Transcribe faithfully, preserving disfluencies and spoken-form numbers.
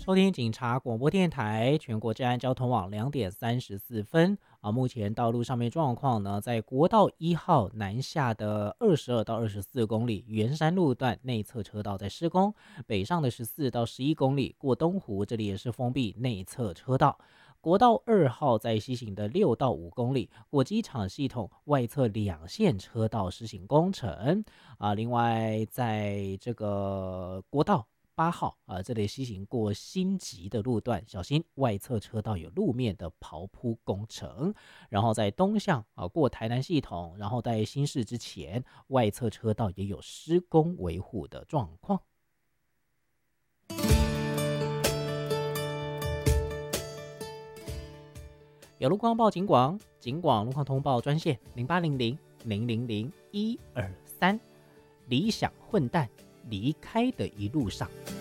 收听警察广播电台全国治安交通网两点三十四分啊，目前道路上面状况呢，在国道一号南下的二十二到二十四公里圆山路段内侧车道在施工，北上的十四到十一公里过东湖，这里也是封闭内侧车道。国道二号在西行的六到五公里过机场系统外侧两线车道施行工程啊。另外，在这个国道八号啊，这里西行过新集的路段，小心外侧车道有路面的刨铺工程。然后在东向啊过台南系统，然后在新市之前，外侧车道也有施工维护的状况。有路况报警广，警广路况通报专线零八零零零零零一二三。理想混蛋，离开的一路上。